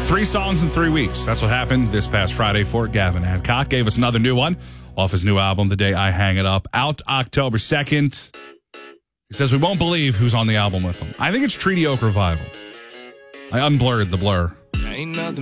3 songs in 3 weeks. That's what happened this past Friday for Gavin Adcock. Gave us another new one off his new album, The Day I Hang It Up, out October 2nd. He says we won't believe who's on the album with him. I think it's Treaty Oak Revival. I unblurred the blur. Ain't nothing